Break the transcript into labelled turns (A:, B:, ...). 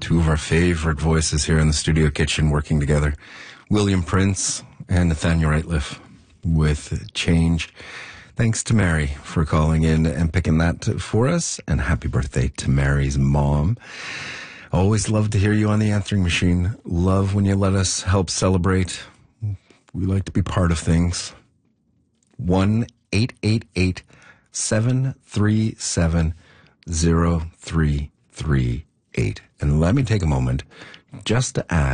A: Two of our favorite voices here in the studio kitchen working together. William Prince and Nathaniel Rateliff with Change. Thanks to Mary for calling in and picking that for us. And happy birthday to Mary's mom. Always love to hear you on the answering machine. Love when you let us help celebrate. We like to be part of things. 1-888-737-0338. And let me take a moment just to add